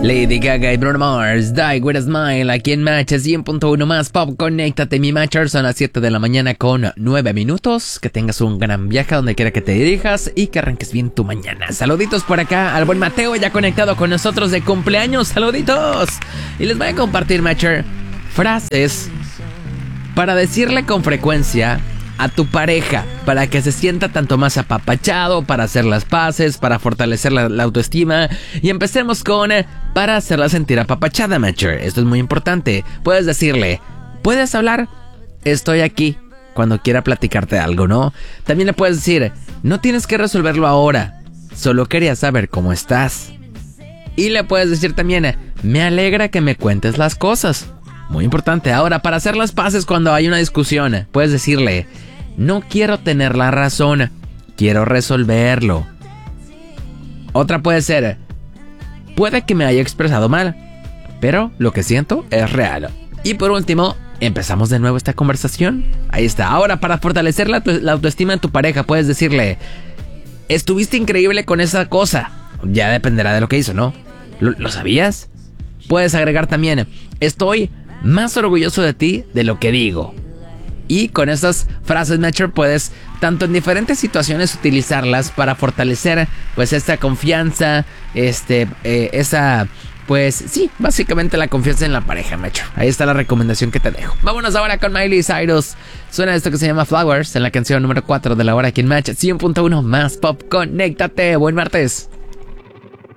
Lady Gaga y Bruno Mars, Die With A Smile, aquí en Match 100.1 más pop. Conéctate, mi Matcher, son las 7 de la mañana con 9 minutos. Que tengas un gran viaje donde quiera que te dirijas y que arranques bien tu mañana. Saluditos por acá al buen Mateo, ya conectado con nosotros de cumpleaños. Saluditos. Y les voy a compartir, Matcher, frases para decirle con frecuencia a tu pareja, para que se sienta tanto más apapachado, para hacer las paces, para fortalecer la autoestima. Y empecemos con para hacerla sentir apapachada, Matcher. Esto es muy importante. Puedes decirle, ¿puedes hablar? Estoy aquí cuando quiera platicarte algo, ¿no? También le puedes decir, no tienes que resolverlo ahora, solo quería saber cómo estás. Y le puedes decir también, me alegra que me cuentes las cosas. Muy importante. Ahora, para hacer las paces cuando hay una discusión, puedes decirle, no quiero tener la razón, quiero resolverlo. Otra puede ser, puede que me haya expresado mal, pero lo que siento es real. Y por último, empezamos de nuevo esta conversación. Ahí está. Ahora, para fortalecer la autoestima en tu pareja, puedes decirle, estuviste increíble con esa cosa. Ya dependerá de lo que hizo, ¿no? ¿Lo sabías? Puedes agregar también, estoy más orgulloso de ti de lo que digo. Y con estas frases, Matcher, puedes tanto en diferentes situaciones utilizarlas para fortalecer pues esta confianza, pues sí, básicamente la confianza en la pareja, Matcher. Ahí está la recomendación que te dejo. Vámonos ahora con Miley Cyrus. Suena esto que se llama Flowers en la canción número 4 de la hora aquí en Match 100.1 más pop. Conéctate, buen martes.